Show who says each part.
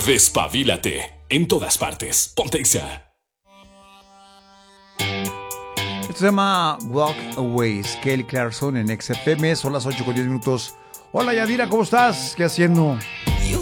Speaker 1: Despabilate. En todas partes. Ponte Exa.
Speaker 2: Esto se llama Walk Away, Kelly Clarkson en XFM. Son las 8:10. Hola Yadira, ¿cómo estás? ¿Qué haciendo?